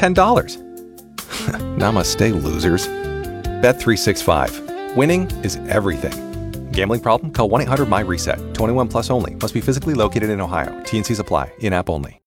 $10. Namaste, losers. Bet365. Winning is everything. Gambling problem? Call 1-800-MY-RESET. 21 plus only. Must be physically located in Ohio. T&Cs apply. In-app only.